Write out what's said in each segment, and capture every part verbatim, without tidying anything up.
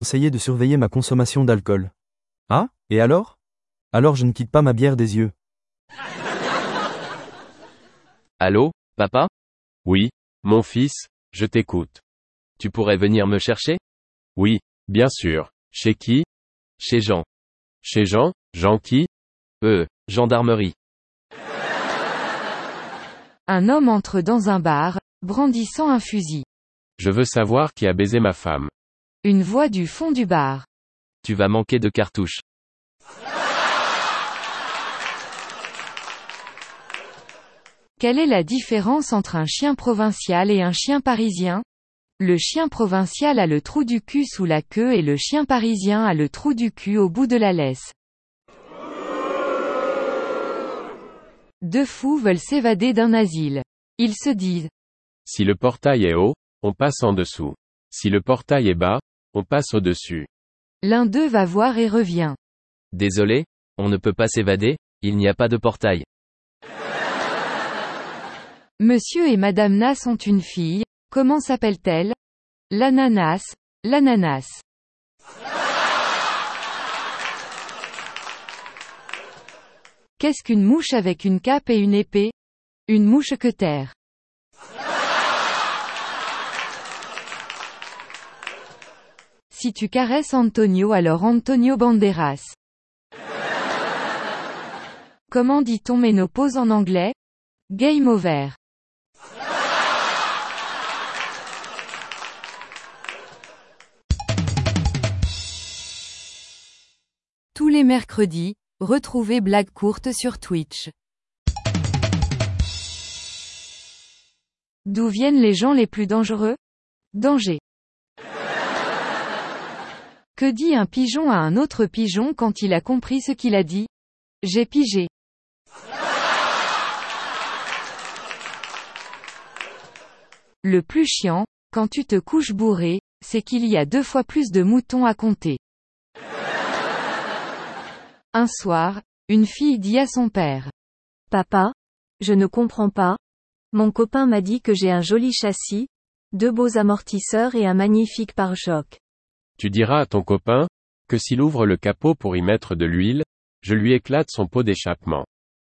Conseillé de surveiller ma consommation d'alcool. Ah, et alors? Alors je ne quitte pas ma bière des yeux. Allô, papa? Oui, mon fils, je t'écoute. Tu pourrais venir me chercher? Oui, bien sûr. Chez qui? Chez Jean. Chez Jean? Jean qui? Euh, gendarmerie. Un homme entre dans un bar, brandissant un fusil. Je veux savoir qui a baisé ma femme. Une voix du fond du bar. Tu vas manquer de cartouches. Quelle est la différence entre un chien provincial et un chien parisien? Le chien provincial a le trou du cul sous la queue et le chien parisien a le trou du cul au bout de la laisse. Deux fous veulent s'évader d'un asile. Ils se disent: Si le portail est haut, on passe en dessous. Si le portail est bas, on passe au-dessus. L'un d'eux va voir et revient. Désolé, on ne peut pas s'évader, il n'y a pas de portail. Monsieur et Madame Nas ont une fille, comment s'appelle-t-elle? L'ananas, l'ananas. Qu'est-ce qu'une mouche avec une cape et une épée? Une mouche-queutère. Si tu caresses Antonio, alors Antonio Banderas. Comment dit-on ménopause en anglais? Game over. Tous les mercredis, retrouvez Blagues courtes sur Twitch. D'où viennent les gens les plus dangereux? Danger. Que dit un pigeon à un autre pigeon quand il a compris ce qu'il a dit? J'ai pigé. Le plus chiant, quand tu te couches bourré, c'est qu'il y a deux fois plus de moutons à compter. Un soir, une fille dit à son père: Papa, je ne comprends pas. Mon copain m'a dit que j'ai un joli châssis, deux beaux amortisseurs et un magnifique pare-choc. Tu diras à ton copain, que s'il ouvre le capot pour y mettre de l'huile, je lui éclate son pot d'échappement.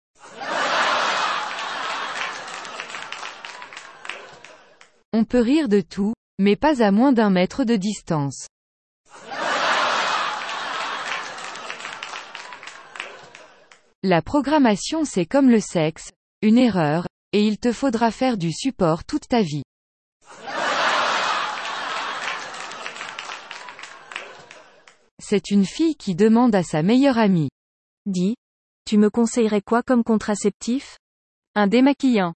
On peut rire de tout, mais pas à moins d'un mètre de distance. La programmation, c'est comme le sexe, une erreur, et il te faudra faire du support toute ta vie. C'est une fille qui demande à sa meilleure amie: Dis, tu me conseillerais quoi comme contraceptif? Un démaquillant.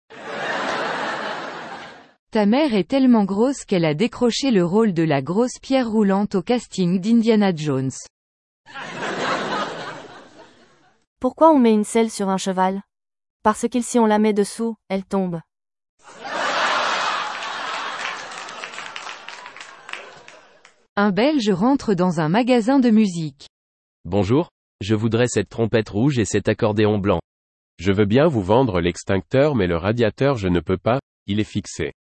Ta mère est tellement grosse qu'elle a décroché le rôle de la grosse pierre roulante au casting d'Indiana Jones. Pourquoi on met une selle sur un cheval? Parce que si on la met dessous, elle tombe. Un Belge rentre dans un magasin de musique. Bonjour, je voudrais cette trompette rouge et cet accordéon blanc. Je veux bien vous vendre l'extincteur mais le radiateur je ne peux pas, il est fixé.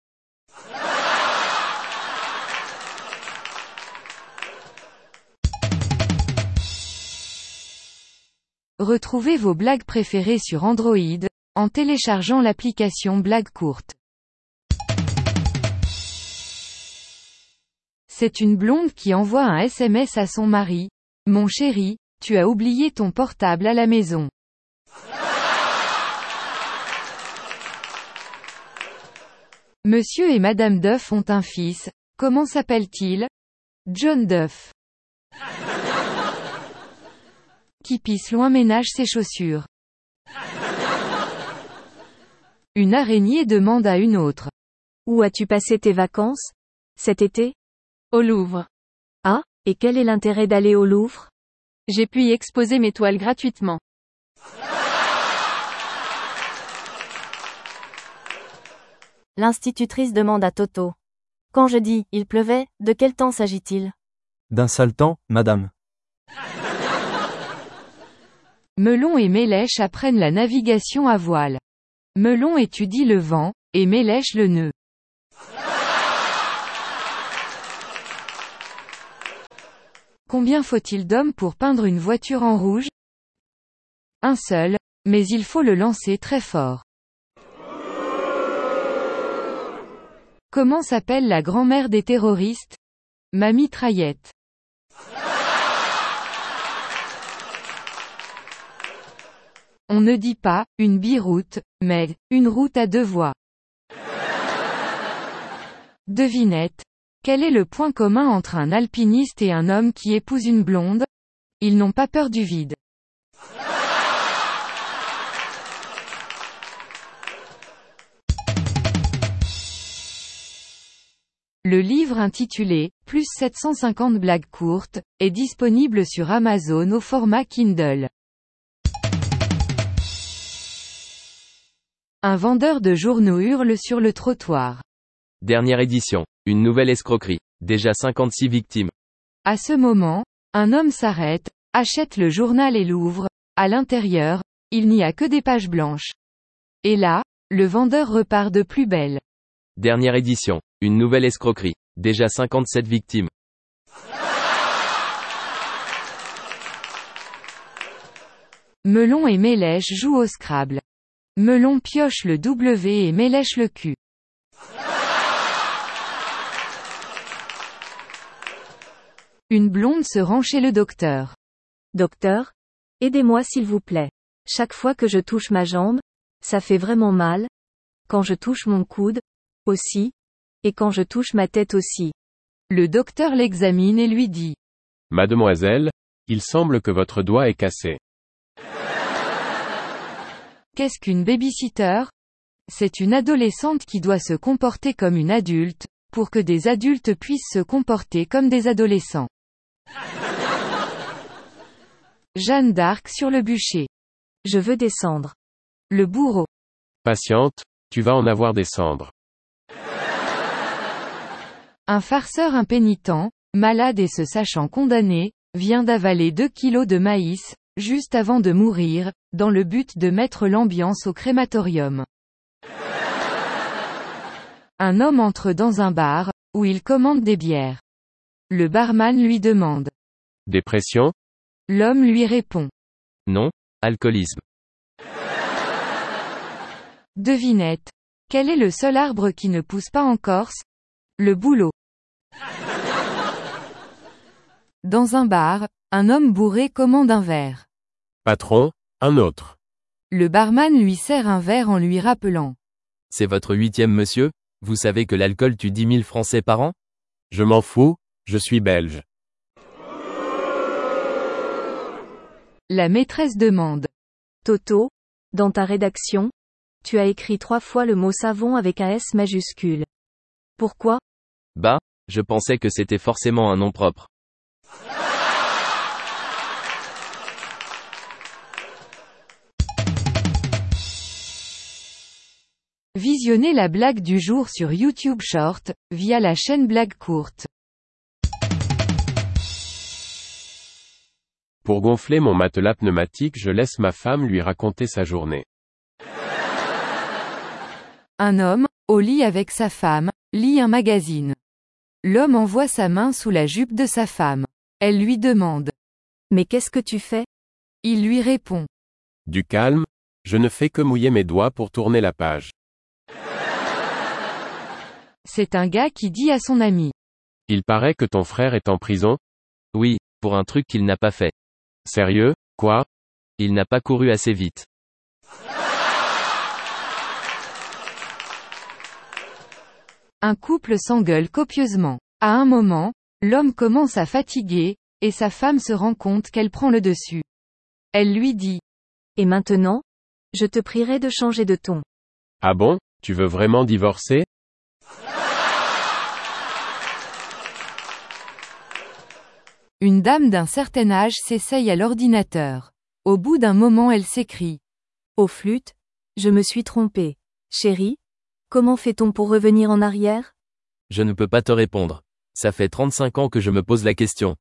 Retrouvez vos blagues préférées sur Android, en téléchargeant l'application Blagues courtes. C'est une blonde qui envoie un S M S à son mari: Mon chéri, tu as oublié ton portable à la maison. Monsieur et Madame Duff ont un fils, comment s'appelle-t-il? John Duff. Qui pisse loin ménage ses chaussures. Une araignée demande à une autre: Où as-tu passé tes vacances? Cet été? Au Louvre. Ah, et quel est l'intérêt d'aller au Louvre? J'ai pu y exposer mes toiles gratuitement. L'institutrice demande à Toto: Quand je dis « il pleuvait », de quel temps s'agit-il? D'un sale temps, madame. Melon et Mélèche apprennent la navigation à voile. Melon étudie le vent, et Mélèche le nœud. Combien faut-il d'hommes pour peindre une voiture en rouge? Un seul, mais il faut le lancer très fort. Comment s'appelle la grand-mère des terroristes? Ma mitraillette. On ne dit pas « une biroute », mais « une route à deux voies ». Devinette. Quel est le point commun entre un alpiniste et un homme qui épouse une blonde? Ils n'ont pas peur du vide. Le livre intitulé « Plus sept cent cinquante blagues courtes » est disponible sur Amazon au format Kindle. Un vendeur de journaux hurle sur le trottoir. Dernière édition. Une nouvelle escroquerie. Déjà cinquante-six victimes. À ce moment, un homme s'arrête, achète le journal et l'ouvre. À l'intérieur, il n'y a que des pages blanches. Et là, le vendeur repart de plus belle. Dernière édition. Une nouvelle escroquerie. Déjà cinquante-sept victimes. Melon et Mélèche jouent au Scrabble. Melon pioche le W et Mélèche le Q. Une blonde se rend chez le docteur. Docteur, aidez-moi s'il vous plaît. Chaque fois que je touche ma jambe, ça fait vraiment mal. Quand je touche mon coude, aussi. Et quand je touche ma tête aussi. Le docteur l'examine et lui dit. Mademoiselle, il semble que votre doigt est cassé. Qu'est-ce qu'une babysitter? C'est une adolescente qui doit se comporter comme une adulte, pour que des adultes puissent se comporter comme des adolescents. Jeanne d'Arc sur le bûcher. Je veux descendre. Le bourreau. Patiente, tu vas en avoir des cendres. Un farceur impénitent, malade et se sachant condamné, vient d'avaler deux kilos de maïs, juste avant de mourir, dans le but de mettre l'ambiance au crématorium. Un homme entre dans un bar, où il commande des bières. Le barman lui demande. Dépression? L'homme lui répond. Non, alcoolisme. Devinette. Quel est le seul arbre qui ne pousse pas en Corse? Le bouleau. Dans un bar, un homme bourré commande un verre. Patron, un autre. Le barman lui sert un verre en lui rappelant. C'est votre huitième monsieur? Vous savez que l'alcool tue dix mille Français par an? Je m'en fous, je suis belge. La maîtresse demande. Toto, dans ta rédaction, tu as écrit trois fois le mot savon avec un S majuscule. Pourquoi? Bah, je pensais que c'était forcément un nom propre. Visionnez la blague du jour sur YouTube Short, via la chaîne Blague Courte. Pour gonfler mon matelas pneumatique, je laisse ma femme lui raconter sa journée. Un homme, au lit avec sa femme, lit un magazine. L'homme envoie sa main sous la jupe de sa femme. Elle lui demande. Mais qu'est-ce que tu fais? Il lui répond. Du calme, je ne fais que mouiller mes doigts pour tourner la page. C'est un gars qui dit à son ami. Il paraît que ton frère est en prison? Oui, pour un truc qu'il n'a pas fait. Sérieux, quoi? Il n'a pas couru assez vite. Un couple s'engueule copieusement. À un moment, l'homme commence à fatiguer, et sa femme se rend compte qu'elle prend le dessus. Elle lui dit. Et maintenant? Je te prierai de changer de ton. Ah bon, tu veux vraiment divorcer? Une dame d'un certain âge s'essaye à l'ordinateur. Au bout d'un moment elle s'écrie. Au flûte, je me suis trompée. Chérie, comment fait-on pour revenir en arrière? Je ne peux pas te répondre. Ça fait trente-cinq ans que je me pose la question.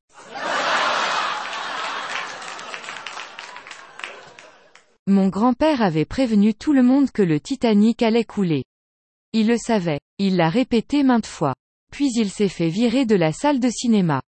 Mon grand-père avait prévenu tout le monde que le Titanic allait couler. Il le savait. Il l'a répété maintes fois. Puis il s'est fait virer de la salle de cinéma.